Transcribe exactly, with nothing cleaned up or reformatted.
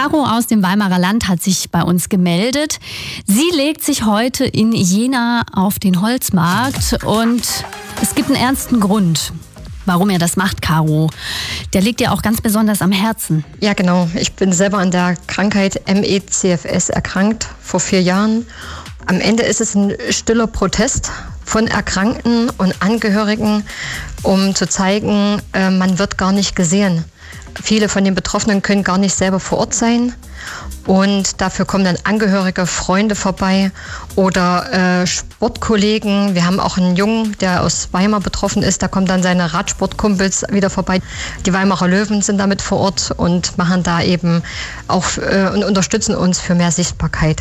Caro aus dem Weimarer Land hat sich bei uns gemeldet. Sie legt sich heute in Jena auf den Holzmarkt und es gibt einen ernsten Grund, warum er das macht, Caro. Der liegt dir auch ganz besonders am Herzen. Ja, genau. Ich bin selber an der Krankheit M E C F S erkrankt vor vier Jahren. Am Ende ist es ein stiller Protest von Erkrankten und Angehörigen, um zu zeigen, man wird gar nicht gesehen. Viele von den Betroffenen können gar nicht selber vor Ort sein und dafür kommen dann Angehörige, Freunde vorbei oder äh, Sportkollegen. Wir haben auch einen Jungen, der aus Weimar betroffen ist, da kommen dann seine Radsportkumpels wieder vorbei. Die Weimarer Löwen sind damit vor Ort und machen da eben auch äh, und unterstützen uns für mehr Sichtbarkeit.